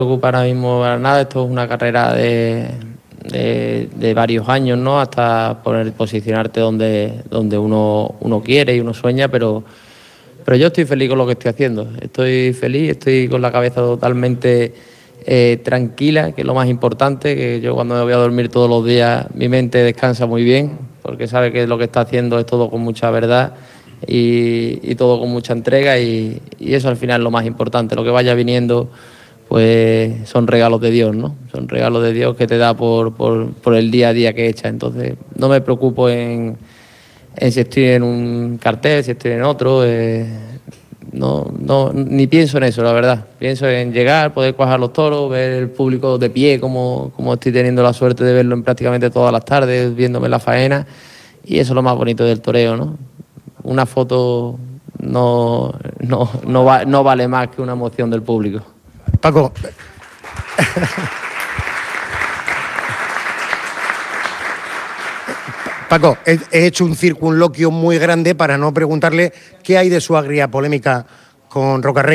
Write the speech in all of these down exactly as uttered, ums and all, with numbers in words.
preocupa ahora mismo para nada. Esto es una carrera de, de, de varios años, ¿no? Hasta poner, posicionarte donde, donde uno, uno quiere y uno sueña, pero, pero yo estoy feliz con lo que estoy haciendo. Estoy feliz, estoy con la cabeza totalmente eh, tranquila, que es lo más importante, que yo cuando me voy a dormir todos los días mi mente descansa muy bien, porque sabe que lo que está haciendo es todo con mucha verdad y, y todo con mucha entrega, y, y eso al final es lo más importante. Lo que vaya viniendo pues son regalos de Dios, ¿no? Son regalos de Dios que te da por, por, por el día a día que echa. Entonces no me preocupo en, en si estoy en un cartel, si estoy en otro. Eh, no, no, ni pienso en eso, la verdad. Pienso en llegar, poder cuajar los toros, ver el público de pie, como, como estoy teniendo la suerte de verlo en prácticamente todas las tardes, viéndome la faena. Y eso es lo más bonito del toreo, ¿no? Una foto no, no, no, va, no vale más que una emoción del público. Paco. Paco, he, he hecho un circunloquio muy grande para no preguntarle qué hay de su agria polémica con Rocarrey.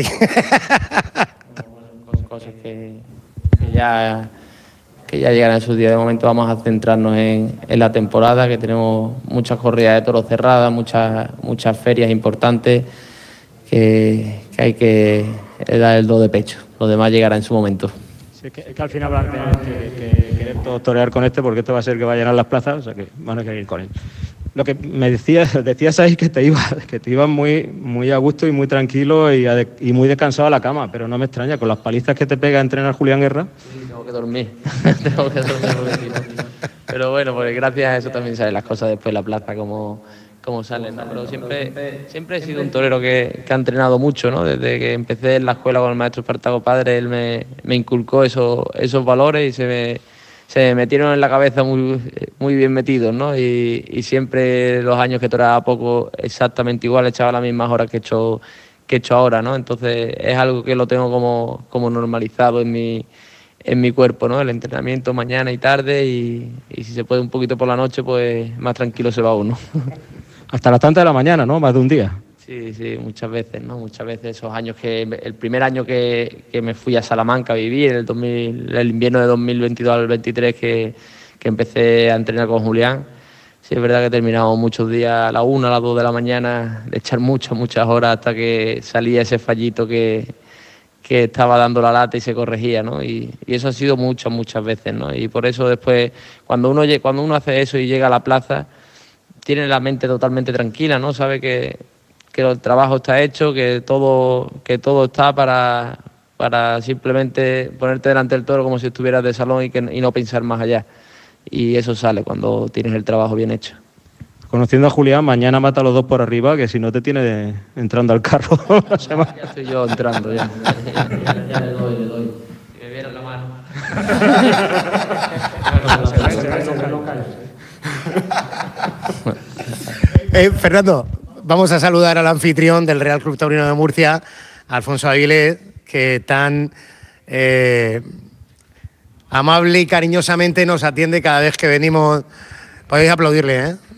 Son cosas que, que, ya, que ya llegarán en su día. De momento vamos a centrarnos en, en la temporada, que tenemos muchas corridas de toros cerradas, muchas, muchas ferias importantes que, que hay que dar el do de pecho. Lo demás llegará en su momento. Sí, es, que, es que al final van a tener que, que querer todos torear con este, porque esto va a ser que va a llenar las plazas, o sea que van a querer ir con él. Lo que me decías, decías ahí que te ibas que te ibas muy, muy a gusto y muy tranquilo y, a, y muy descansado a la cama, pero no me extraña, con las palizas que te pega a entrenar Julián Guerra. Sí, tengo que dormir, tengo que dormir porque si no. Pero bueno, pues gracias a eso también salen las cosas después en la plaza, como... como salen, ¿no? Pero siempre, siempre he sido un torero que, que ha entrenado mucho, ¿no? Desde que empecé en la escuela con el maestro Espartaco Padre, él me, me inculcó esos, esos valores y se me, se me metieron en la cabeza muy, muy bien metidos, ¿no? Y, y siempre los años que toreaba poco, exactamente igual, echaba las mismas horas que he hecho, que he hecho ahora, ¿no? Entonces es algo que lo tengo como, como normalizado en mi, en mi cuerpo, ¿no? El entrenamiento mañana y tarde y, y si se puede un poquito por la noche, pues más tranquilo se va uno. Hasta las tantas de la mañana, ¿no? Más de un día. Sí, sí, muchas veces, ¿no? Muchas veces esos años que... El primer año que, que me fui a Salamanca a vivir, en el, dos mil, el invierno de dos mil veintidós al veintitrés, que, que empecé a entrenar con Julián, sí es verdad que terminamos muchos días a la una, a las dos de la mañana, de echar muchas, muchas horas hasta que salía ese fallito que, que estaba dando la lata y se corregía, ¿no? Y, y eso ha sido muchas, muchas veces, ¿no? Y por eso después, cuando uno, cuando uno hace eso y llega a la plaza, tiene la mente totalmente tranquila, ¿no? Sabe que, que el trabajo está hecho, que todo, que todo está para, para simplemente ponerte delante del toro como si estuvieras de salón y, que, y no pensar más allá. Y eso sale cuando tienes el trabajo bien hecho. Conociendo a Julián, mañana mata a los dos por arriba, que si no te tiene entrando al carro. Ya estoy yo entrando, ya. Ya, ya, ya le doy, le doy. Si me viera la mano. eh, Fernando, vamos a saludar al anfitrión del Real Club Taurino de Murcia, Alfonso Aguilé, que tan eh, amable y cariñosamente nos atiende cada vez que venimos. Podéis aplaudirle, ¿eh?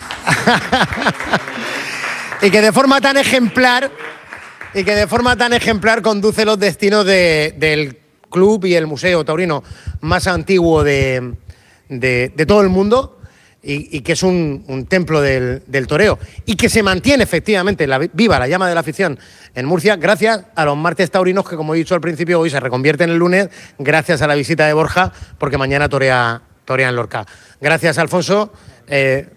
y que de forma tan ejemplar y que de forma tan ejemplar conduce los destinos de, del club y el museo taurino más antiguo de, de, de todo el mundo y, y que es un, un templo del, del toreo y que se mantiene efectivamente la, viva la llama de la afición en Murcia gracias a los martes taurinos que, como he dicho al principio, hoy se reconvierten en el lunes gracias a la visita de Borja, porque mañana torea, torea en Lorca. Gracias, Alfonso. Eh,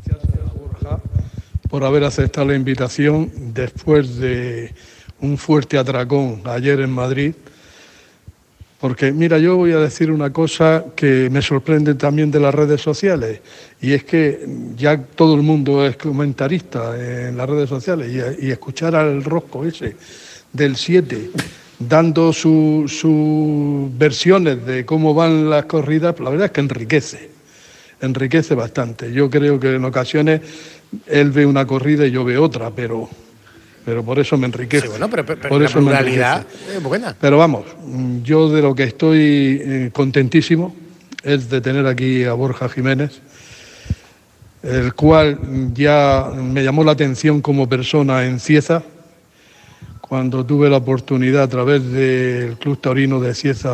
por haber aceptado la invitación después de un fuerte atracón ayer en Madrid, porque mira, yo voy a decir una cosa que me sorprende también de las redes sociales, y es que ya todo el mundo es comentarista en las redes sociales, y, y escuchar al Rosco ese del siete dando sus su versiones de cómo van las corridas, la verdad es que enriquece, enriquece bastante. Yo creo que en ocasiones él ve una corrida y yo veo otra, pero, pero por eso me enriquece. Sí, bueno, pero, pero por la eso me pluralidad es buena. Pero vamos, yo de lo que estoy eh, contentísimo es de tener aquí a Borja Jiménez, el cual ya me llamó la atención como persona en Cieza, cuando tuve la oportunidad a través del Club Taurino de Cieza